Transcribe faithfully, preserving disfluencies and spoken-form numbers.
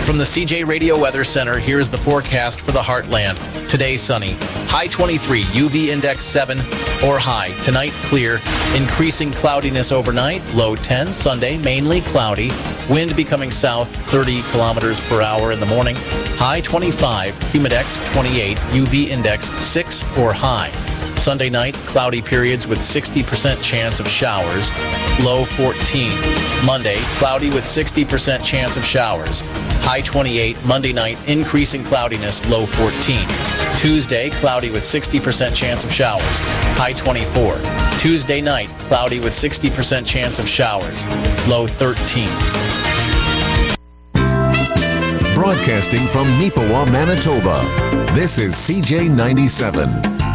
From the C J Radio Weather Center, here's the forecast for the Heartland. Today, sunny. High twenty-three, U V index seven or high. Tonight, clear. Increasing cloudiness overnight. Low ten. Sunday, mainly cloudy. Wind becoming south, thirty kilometers per hour in the morning. High twenty-five, humidex twenty-eight, U V index six or high. Sunday night, cloudy periods with sixty percent chance of showers. Low fourteen. Monday, cloudy with sixty percent chance of showers. High twenty-eight. Monday night, increasing cloudiness, low fourteen. Tuesday, cloudy with sixty percent chance of showers. High twenty-four. Tuesday night, cloudy with sixty percent chance of showers. Low thirteen. Broadcasting from Neepawa, Manitoba, this is C J ninety-seven.